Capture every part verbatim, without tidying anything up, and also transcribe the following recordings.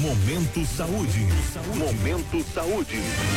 Momento Saúde. Momento Saúde.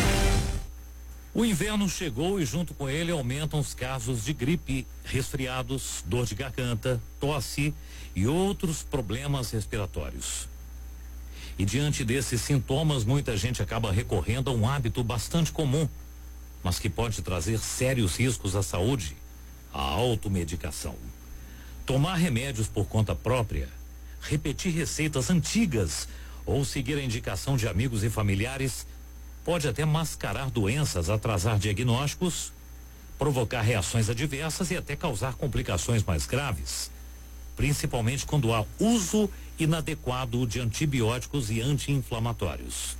O inverno chegou e junto com ele aumentam os casos de gripe, resfriados, dor de garganta, tosse e outros problemas respiratórios. E diante desses sintomas, muita gente acaba recorrendo a um hábito bastante comum, mas que pode trazer sérios riscos à saúde: a automedicação. Tomar remédios por conta própria, repetir receitas antigas ou seguir a indicação de amigos e familiares pode até mascarar doenças, atrasar diagnósticos, provocar reações adversas e até causar complicações mais graves, principalmente quando há uso inadequado de antibióticos e anti-inflamatórios.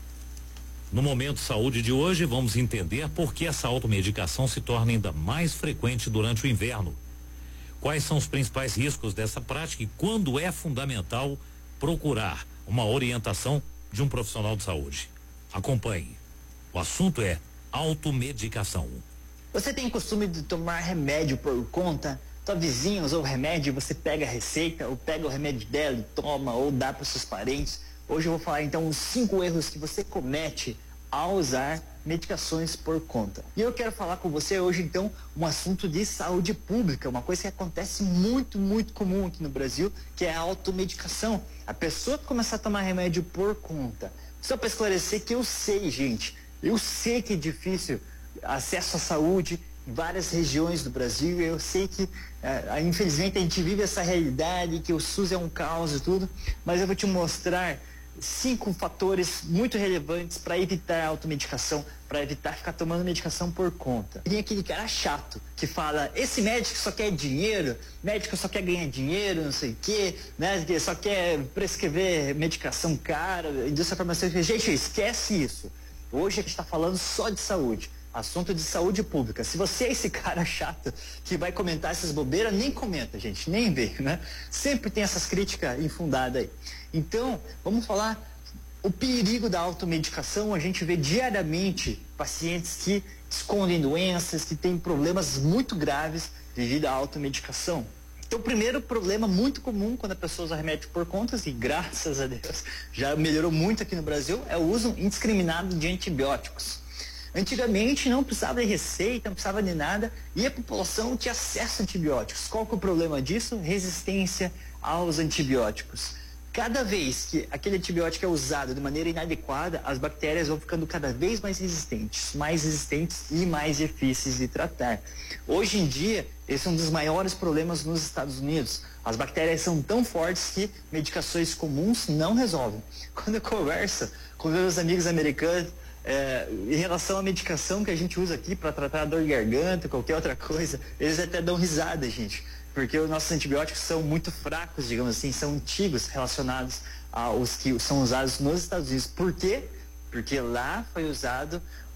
No Momento Saúde de hoje, vamos entender por que essa automedicação se torna ainda mais frequente durante o inverno. Quais são os principais riscos dessa prática e quando é fundamental procurar uma orientação de um profissional de saúde. Acompanhe. O assunto é automedicação. Você tem costume de tomar remédio por conta? Tua vizinha usou o remédio, você pega a receita, ou pega o remédio dela e toma, ou dá para os seus parentes. Hoje eu vou falar então os cinco erros que você comete ao usar medicações por conta. E eu quero falar com você hoje então um assunto de saúde pública, uma coisa que acontece muito, muito comum aqui no Brasil, que é a automedicação. A pessoa começar a tomar remédio por conta. Só para esclarecer que eu sei, gente, eu sei que é difícil acesso à saúde em várias regiões do Brasil, eu sei que uh, infelizmente a gente vive essa realidade, que o SUS é um caos e tudo, mas eu vou te mostrar cinco fatores muito relevantes para evitar a automedicação, para evitar ficar tomando medicação por conta. Tem aquele cara chato que fala: esse médico só quer dinheiro, médico só quer ganhar dinheiro, não sei o quê, né? Só quer prescrever medicação cara, indústria farmacêutica. Gente, esquece isso. Hoje a gente está falando só de saúde. Assunto de saúde pública. Se você é esse cara chato que vai comentar essas bobeiras, nem comenta, gente, nem vê, né? Sempre tem essas críticas infundadas aí. Então, vamos falar o perigo da automedicação. A gente vê diariamente pacientes que escondem doenças, que têm problemas muito graves devido à automedicação. Então, o primeiro problema muito comum quando a pessoa usa remédio por conta, e graças a Deus já melhorou muito aqui no Brasil, é o uso indiscriminado de antibióticos. Antigamente não precisava de receita, não precisava de nada, e a população tinha acesso a antibióticos. Qual que é o problema disso? Resistência aos antibióticos. Cada vez que aquele antibiótico é usado de maneira inadequada, as bactérias vão ficando cada vez mais resistentes, mais resistentes e mais difíceis de tratar. Hoje em dia, esse é um dos maiores problemas nos Estados Unidos. As bactérias são tão fortes que medicações comuns não resolvem. Quando eu converso com meus amigos americanos, É, em relação à medicação que a gente usa aqui para tratar a dor de garganta, qualquer outra coisa, eles até dão risada, gente, porque os nossos antibióticos são muito fracos, digamos assim, são antigos relacionados aos que são usados nos Estados Unidos. Por quê? Porque lá foi usado